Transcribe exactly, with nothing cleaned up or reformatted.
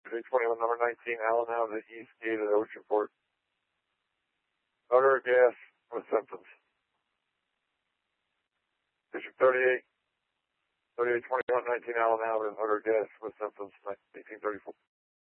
District twenty-one, number nineteen, Allen Avenue, East Gate at Oceanport. Odor of gas with symptoms. District thirty-eight, thirty-eight twenty-one, nineteen, Allen Avenue, odor of gas with symptoms, eighteen thirty-four.